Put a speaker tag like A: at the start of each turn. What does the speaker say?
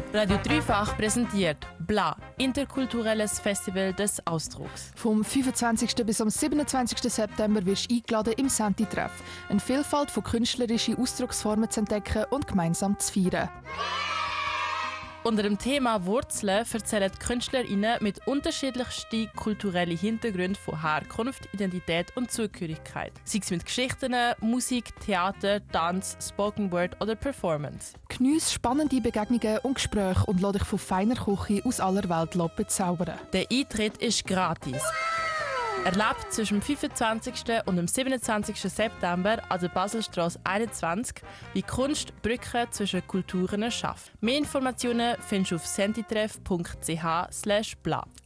A: Radio Dreifach präsentiert BLA, interkulturelles Festival des Ausdrucks.
B: Vom 25. bis am 27. September wirst du eingeladen im Senti-Treff, eine Vielfalt von künstlerischen Ausdrucksformen zu entdecken und gemeinsam zu feiern.
A: Unter dem Thema Wurzeln erzählen KünstlerInnen mit unterschiedlichsten kulturellen Hintergründen von Herkunft, Identität und Zugehörigkeit. Sei es mit Geschichten, Musik, Theater, Tanz, Spoken Word oder Performance.
B: Geniesse spannende Begegnungen und Gespräche und lass dich von feiner Küche aus aller Welt bezaubern.
A: Der Eintritt ist gratis. Erlebt zwischen dem 25. und dem 27. September an der Baselstrasse 21, wie Kunst Brücken zwischen Kulturen schafft. Mehr Informationen findest du auf sentitreff.ch/bla.